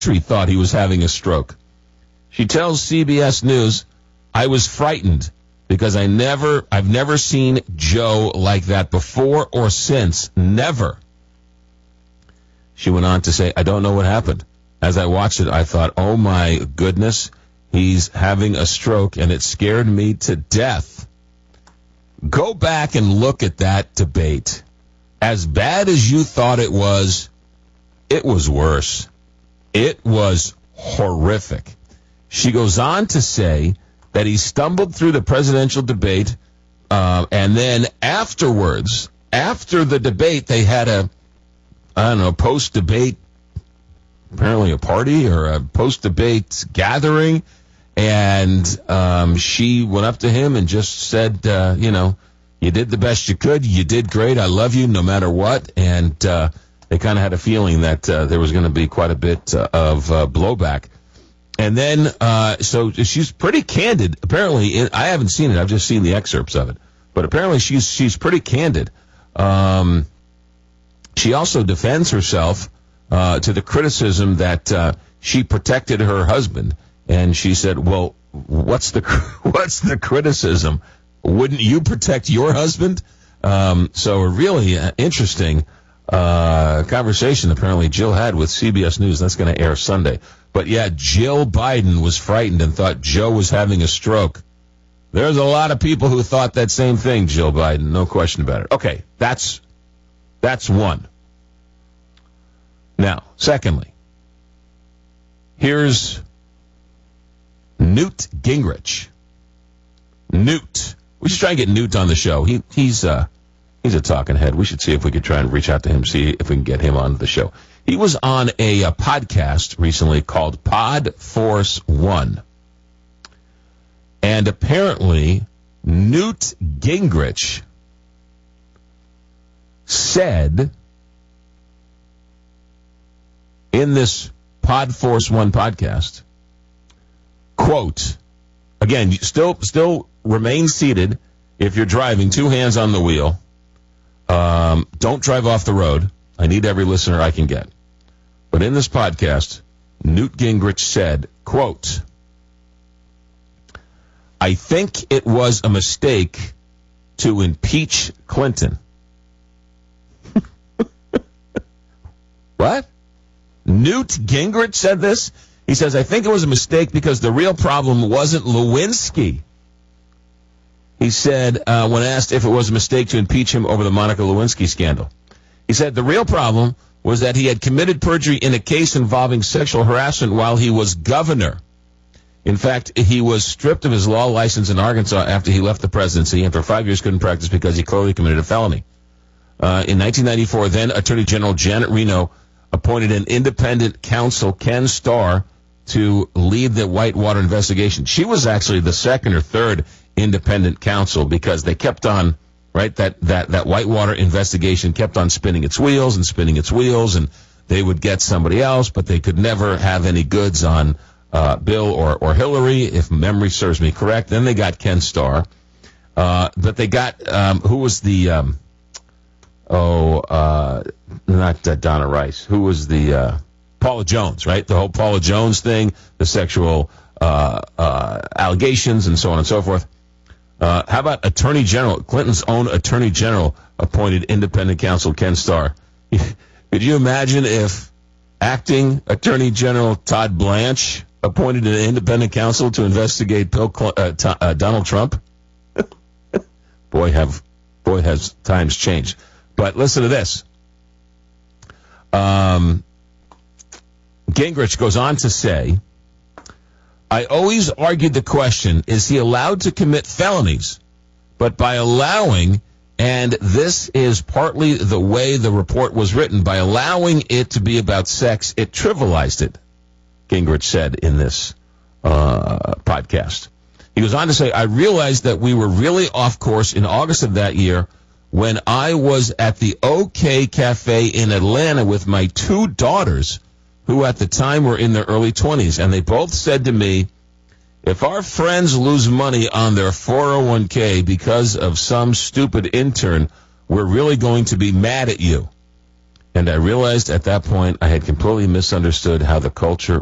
thought he was having a stroke. She tells CBS News, I was frightened because I've never seen Joe like that before or since. Never. She went on to say, I don't know what happened. As I watched it, I thought, oh my goodness, he's having a stroke, and it scared me to death. Go back and look at that debate. As bad as you thought it was worse. It was horrific. She goes on to say that he stumbled through the presidential debate, and then afterwards, after the debate, they had post-debate, apparently a party or a post-debate gathering, and she went up to him and just said, you did the best you could. You did great. I love you no matter what. And they kind of had a feeling that there was going to be quite a bit of blowback. And then, so she's pretty candid. Apparently, I haven't seen it. I've just seen the excerpts of it. But apparently she's pretty candid. She also defends herself to the criticism that she protected her husband. And she said, well, what's the criticism? Wouldn't you protect your husband? So a really interesting conversation apparently Jill had with CBS News. That's going to air Sunday. But yeah, Jill Biden was frightened and thought Joe was having a stroke. There's a lot of people who thought that same thing, Jill Biden. No question about it. Okay, that's one. Now, secondly, here's Newt Gingrich. Newt. We should try and get Newt on the show. He's a talking head. We should see if we could try and reach out to him, see if we can get him on the show. He was on a podcast recently called Pod Force One. And apparently, Newt Gingrich said in this Pod Force One podcast, quote, again, still remain seated if you're driving, 2 hands on the wheel. Don't drive off the road. I need every listener I can get. But in this podcast, Newt Gingrich said, quote, I think it was a mistake to impeach Clinton. What? Newt Gingrich said this? He says, I think it was a mistake because the real problem wasn't Lewinsky. He said, when asked if it was a mistake to impeach him over the Monica Lewinsky scandal, he said the real problem was that he had committed perjury in a case involving sexual harassment while he was governor. In fact, he was stripped of his law license in Arkansas after he left the presidency, and for 5 years couldn't practice because he clearly committed a felony. In 1994, then Attorney General Janet Reno appointed an independent counsel, Ken Starr, to lead the Whitewater investigation. She was actually the second or third independent counsel because they kept on, right, that Whitewater investigation kept on spinning its wheels, and they would get somebody else, but they could never have any goods on Bill or Hillary, if memory serves me correct. Then they got Ken Starr. But they got, who was the, not Donna Rice. Who was the, Paula Jones, right? The whole Paula Jones thing, the sexual allegations and so on and so forth. How about Attorney General, Clinton's own Attorney General appointed independent counsel Ken Starr? Could you imagine if acting Attorney General Todd Blanche appointed an independent counsel to investigate Donald Trump? Boy, has times changed. But listen to this. Gingrich goes on to say, I always argued the question, is he allowed to commit felonies? But by allowing, and this is partly the way the report was written, by allowing it to be about sex, it trivialized it, Gingrich said in this podcast. He goes on to say, I realized that we were really off course in August of that year when I was at the OK Cafe in Atlanta with my 2 daughters, who at the time were in their early 20s, and they both said to me, if our friends lose money on their 401k because of some stupid intern, we're really going to be mad at you. And I realized at that point I had completely misunderstood how the culture